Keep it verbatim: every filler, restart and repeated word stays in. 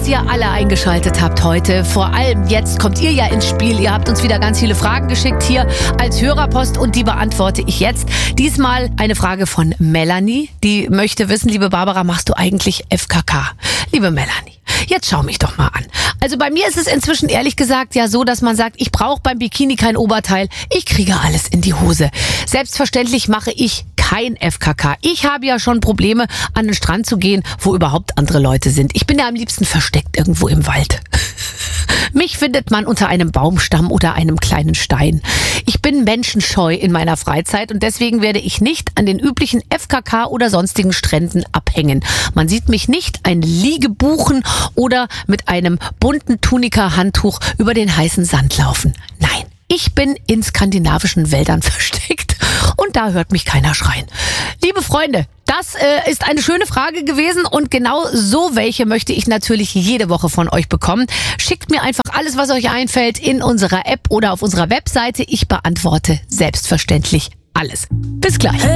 ihr alle eingeschaltet habt heute. Vor allem jetzt kommt ihr ja ins Spiel. Ihr habt uns wieder ganz viele Fragen geschickt hier als Hörerpost und die beantworte ich jetzt. Diesmal eine Frage von Melanie. Die möchte wissen, liebe Barbara, machst du eigentlich F K K? Liebe Melanie, jetzt schau mich doch mal an. Also bei mir ist es inzwischen ehrlich gesagt ja so, dass man sagt, ich brauche beim Bikini kein Oberteil. Ich kriege alles in die Hose. Selbstverständlich mache ich kein F K K. Ich habe ja schon Probleme, an den Strand zu gehen, wo überhaupt andere Leute sind. Ich bin ja am liebsten versteckt irgendwo im Wald. Mich findet man unter einem Baumstamm oder einem kleinen Stein. Ich bin menschenscheu in meiner Freizeit und deswegen werde ich nicht an den üblichen F K K oder sonstigen Stränden abhängen. Man sieht mich nicht eine Liege buchen oder mit einem bunten Tunika-Handtuch über den heißen Sand laufen. Nein, ich bin in skandinavischen Wäldern versteckt und da hört mich keiner schreien. Liebe Freunde, das äh, ist eine schöne Frage gewesen und genau so welche möchte ich natürlich jede Woche von euch bekommen. Schickt mir einfach alles, was euch einfällt, in unserer App oder auf unserer Webseite. Ich beantworte selbstverständlich alles. Bis gleich.